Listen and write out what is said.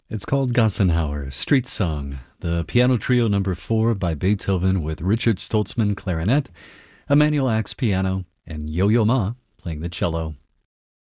It's called Gassenhauer, Street Song, the piano trio number 4 by Beethoven with Richard Stoltzman clarinet, Emanuel Axe piano, and Yo-Yo Ma playing the cello.